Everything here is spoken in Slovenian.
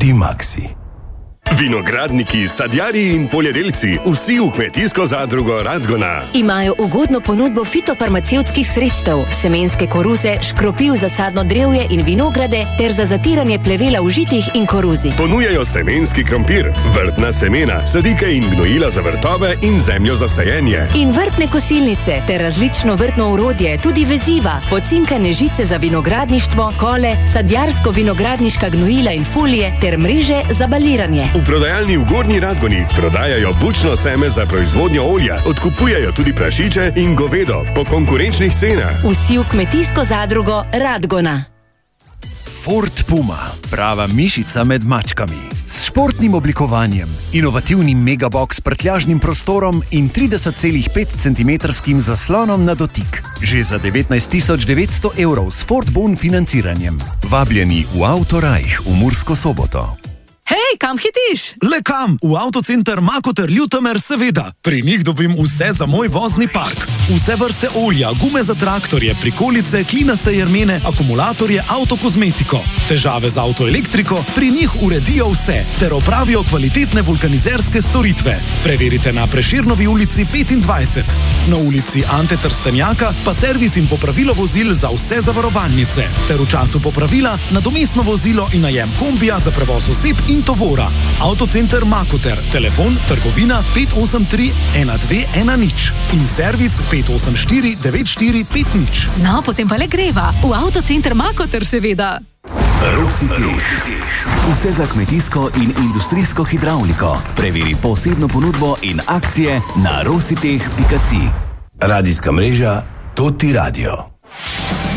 Dimaxi. Vinogradniki, sadjarji in poljedelci, vsi v kmetijsko zadrugo Radgona. Imajo ugodno ponudbo fitofarmacevtskih sredstev, semenske koruze, škropiv za sadno drevje in vinograde ter za zatiranje plevela v žitih in koruzi. Ponujajo semenski krompir, vrtna semena, sadike in gnojila za vrtove in zemljo za sajenje. In vrtne kosilnice ter različno vrtno orodje, tudi veziva, pocinkane žice za vinogradništvo, kole, sadjarsko-vinogradniška gnojila in folije ter mreže za baliranje. V prodajalni v Gornji Radgoni prodajajo bučno seme za proizvodnjo olja, odkupujejo tudi prašiče in govedo po konkurenčnih cenah. Vsi v kmetijsko zadrugo Radgona. Ford Puma, prava mišica med mačkami. S športnim oblikovanjem, inovativnim megabox s prtljažnim prostorom in 30,5 cm zaslonom na dotik. Že za 19.900 € s Ford Bon financiranjem. Vabljeni v Autorajh v Mursko Soboto. Hej, kam hitiš? Le kam? V Avtocenter Makoter Ljutomer, seveda. Pri njih dobim vse za moj vozni park. Vse vrste olja, gume za traktorje, prikolice, klinaste jermene, akumulatorje, avtokozmetiko. Težave z avtoelektriko, pri njih uredijo vse, ter opravijo kvalitetne vulkanizerske storitve. Preverite na Prešernovi ulici 25. Na ulici Ante Trstenjaka pa servis in popravilo vozil za vse zavarovalnice. Ter v času popravila nadomestno vozilo in najem kombija za prevoz oseb in tovora. Avtocenter Makoter, telefon trgovina 583 1210 in servis 584 9450. No, potem pa le greva. V Avtocenter Makoter, seveda. Rositeh. Vse za kmetijsko in industrijsko hidravliko. Preveri posebno ponudbo in akcije na rositeh.si. Radijska mreža Toti Radio.